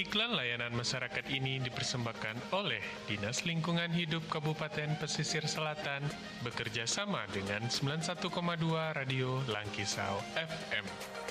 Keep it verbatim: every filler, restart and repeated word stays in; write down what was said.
Iklan layanan masyarakat ini dipersembahkan oleh Dinas Lingkungan Hidup Kabupaten Pesisir Selatan bekerja sama dengan sembilan puluh satu koma dua Radio Langkisau F M.